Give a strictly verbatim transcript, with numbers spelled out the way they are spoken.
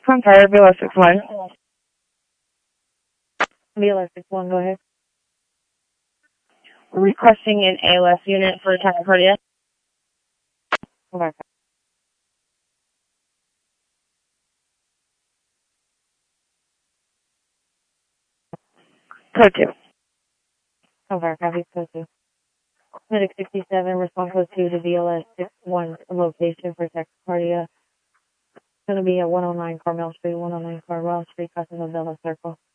Empire, B L S six one. B L S six one, go ahead. Requesting an A L S unit for tachycardia. Okay. Code two. Okay, copy, code two. Medic sixty-seven, response code two to B L S six one location for tachycardia. It's going to be at one oh nine Carmel Street, one oh nine Carmel Street, Casa Novella Circle.